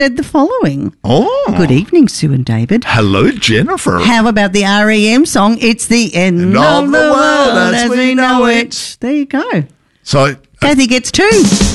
said the following. Oh. Good evening, Sue and David. Hello, Jennifer. How about the REM song, It's the End of the World as we know it? There you go. So Kathy gets 2.